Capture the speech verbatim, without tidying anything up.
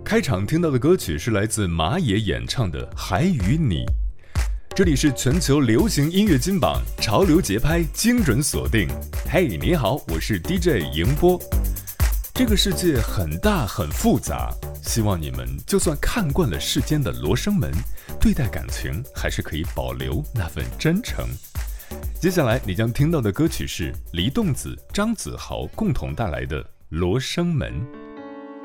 开场听到的歌曲是来自马野演唱的《还与你》。这里是全球流行音乐金榜，潮流节拍精准锁定。嘿，你好，我是 D J 迎波。这个世界很大很复杂，希望你们就算看惯了世间的罗生门，对待感情还是可以保留那份真诚。接下来你将听到的歌曲是黎栋子、张子豪共同带来的《罗生门》。